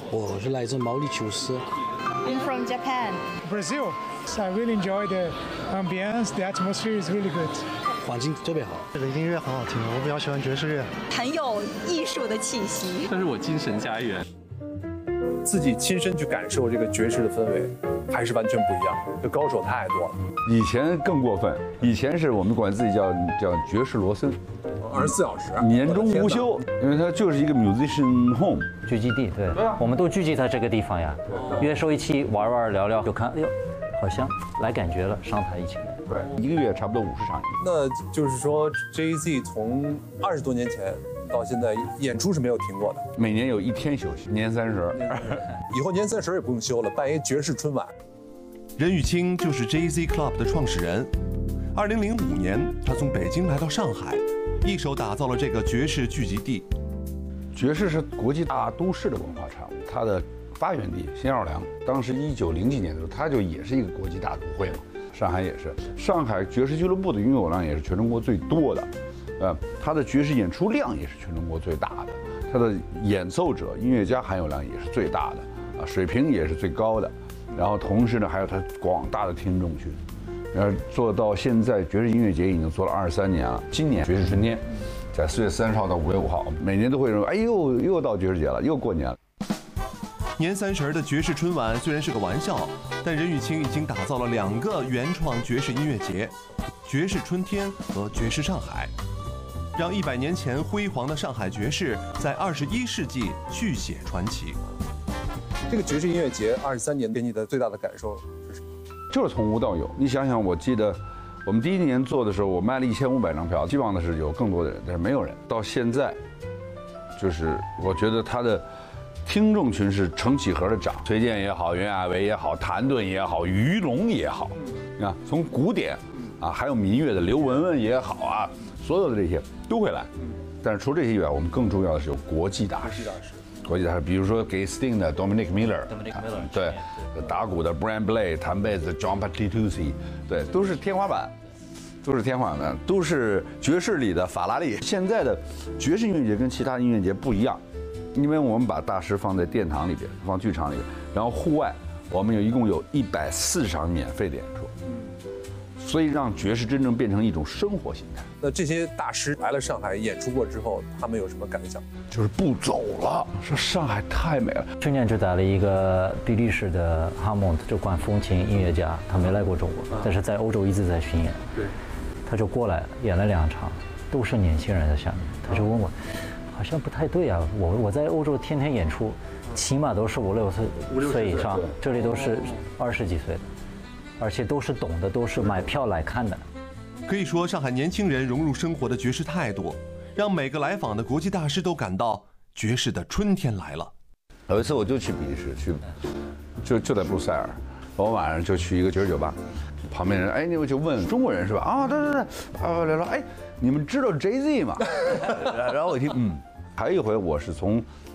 我是来自毛里求斯。 I'm from Japan. Brazil. So I really enjoy the ambience. The atmosphere is really good. 环境特别好。 这个音乐很好听，我比较喜欢爵士乐， 很有艺术的气息。 这是我精神家园。 自己亲身去感受这个爵士的氛围，还是完全不一样。这高手太多了。 以前更过分，以前是我们管自己叫爵士罗森 ，24小时， 年中无休，因为它就是一个 musician home 聚集地。对，我们都聚集在这个地方呀，约收一起玩玩聊聊，就看，哎呦，好像来感觉了，上台一起来。 对，一个月差不多50场。 那就是说，Jay-Z 从20多年前到现在演出是没有停过的， 每年有1天休息，年30。 以后年30也不用休了，办一爵士春晚。 任玉清就是 Jay-Z Club 的创始人。2005年，他从北京来到上海，一手打造了这个爵士聚集地。 爵士是国际大都市的文化产物，它的发源地新奥尔良，当时1900几年的时候，它就也是一个国际大都会嘛。上海也是，上海爵士俱乐部的拥有量也是全中国最多的，它的爵士演出量也是全中国最大的，它的演奏者、音乐家含有量也是最大的，水平也是最高的，然后同时呢，还有它广大的听众群，然后做到现在，爵士音乐节已经做了23年了。今年爵士春天，在4月30号到5月5号，每年都会认为，哎呦，又到爵士节了，又过年了。 年30的爵士春晚虽然是个玩笑，但任玉清已经打造了2个原创爵士音乐节：爵士春天和爵士上海，让100年前辉煌的上海爵士在21世纪续写传奇。 这个爵士音乐节23年给你的最大的感受是什么？ 就是从无到有。你想想，我记得我们第1年做的时候，我卖了1500张票，希望的是有更多的人，但是没有人。到现在，就是我觉得他的听众群是成几何的涨，崔健也好，袁娅维也好，谭盾也好，于龙也好，你看从古典啊，还有民乐的刘雯雯也好啊，所有的这些都会来。但是除这些以外，我们更重要的是有国际大师。国际大师，比如说给 Sting 的 Dominic Miller， 对，打鼓的 Brian Blade， 弹贝斯 John Patitucci， 对，都是天花板。都是天花板，都是爵士里的法拉利。现在的爵士音乐节跟其他音乐节不一样，因为我们把大师放在殿堂里边，放剧场里边，然后户外我们一共有140场免费的演出，所以让爵士真正变成一种生活形态。 那这些大师来了上海演出过之后，他们有什么感想？ 就是不走了，说上海太美了。 去年就带了一个比利时的哈蒙特，就管风琴音乐家，他没来过中国，但是在欧洲一直在巡演。 对。 他就过来演了2场，都是年轻人在下面。他就问我，好像不太对啊，我在欧洲天天演出，起码都是5、6岁以上，这里都是20几岁的，而且都是懂的，都是买票来看的。 可以说，上海年轻人融入生活的爵士态度，让每个来访的国际大师都感到爵士的春天来了。 有一次我就去比利时，就在布鲁塞尔，我晚上就去一个爵士酒吧。旁边人，哎，你们就问中国人是吧？啊，对，来了，哎，你们知道 Jay-Z 吗？然后我一听，还有一回我是从